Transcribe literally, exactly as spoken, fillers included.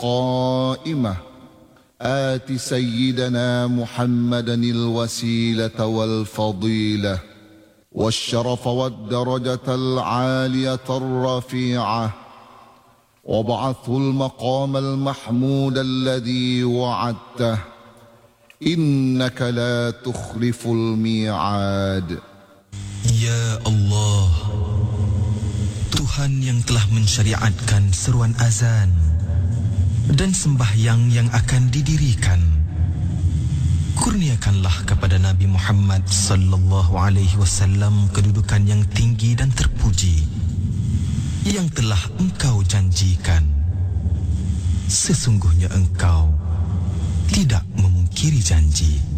قائمة آت سيدنا محمدا الوسيلة والفضيلة والشرف والدرجة العالية الرفيعة وابعثه المقام المحمود الذي وعدته إنك لا تخلف الميعاد. Ya Allah, Tuhan yang telah mensyariatkan seruan azan dan sembahyang yang akan didirikan, kurniakanlah kepada Nabi Muhammad sallallahu alaihi wasallam kedudukan yang tinggi dan terpuji yang telah engkau janjikan. Sesungguhnya engkau tidak memungkiri janji.